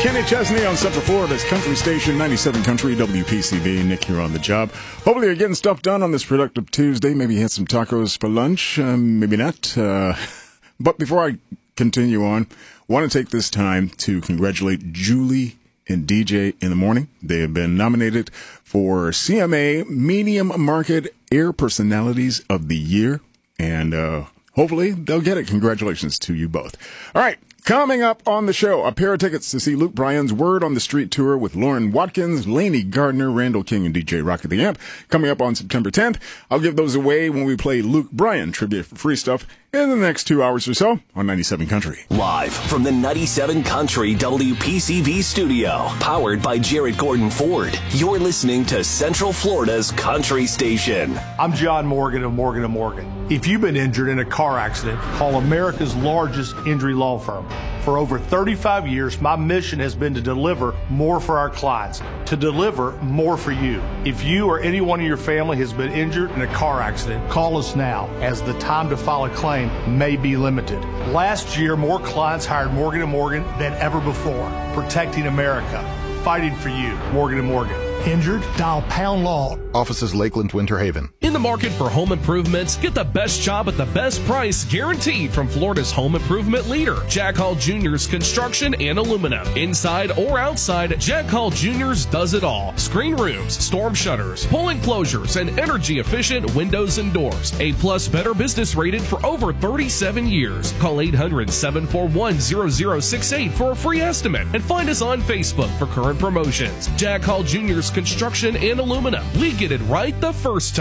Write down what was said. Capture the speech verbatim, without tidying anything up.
Kenny Chesney on Central Florida's country station, ninety-seven Country, W P C V. Nick here on the job. Hopefully you're getting stuff done on this productive Tuesday. Maybe you had some tacos for lunch, um, maybe not. Uh, but before I continue on, I want to take this time to congratulate Julie and D J in the Morning. They have been nominated for C M A Medium Market Air Personalities of the Year. And uh, hopefully they'll get it. Congratulations to you both. All right. Coming up on the show, a pair of tickets to see Luke Bryan's Word on the Street tour with Lauren Watkins, Laney Gardner, Randall King, and D J Rock at the Amp. Coming up on September tenth. I'll give those away when we play Luke Bryan trivia for free stuff in the next two hours or so on ninety-seven Country. Live from the ninety-seven Country W P C V studio, powered by Jared Gordon Ford. You're listening to Central Florida's country station. I'm John Morgan of Morgan and Morgan. If you've been injured in a car accident, call America's largest injury law firm. For over thirty-five years, my mission has been to deliver more for our clients, to deliver more for you. If you or anyone in your family has been injured in a car accident, call us now, as the time to file a claim may be limited. Last year, more clients hired Morgan and Morgan than ever before, protecting America, fighting for you. Morgan and Morgan. Injured? Dial pound law. Offices Lakeland, Winter Haven. In the market for home improvements, get the best job at the best price guaranteed from Florida's home improvement leader, Jack Hall Junior's Construction and Aluminum. Inside or outside, Jack Hall Junior's does it all. Screen rooms, storm shutters, pull enclosures, and energy efficient windows and doors. A plus Better Business rated for over thirty-seven years. Call eight hundred, seven four one, zero zero six eight for a free estimate and find us on Facebook for current promotions. Jack Hall Junior's Construction and Aluminum. We get it right the first time.